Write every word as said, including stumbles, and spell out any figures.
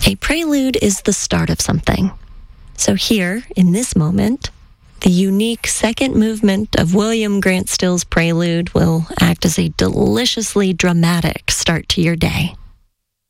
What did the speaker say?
A prelude is the start of something. So here, in this moment, the unique second movement of William Grant Still's Prelude will act as a deliciously dramatic start to your day.